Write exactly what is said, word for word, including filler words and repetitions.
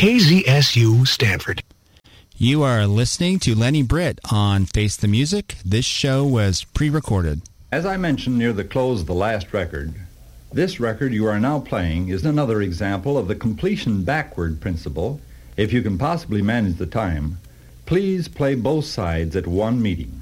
K Z S U Stanford. You are listening to Lenny Britt on Face the Music. This show was pre-recorded. As I mentioned near the close of the last record, this record you are now playing is another example of the completion backward principle. If you can possibly manage the time, please play both sides at one meeting.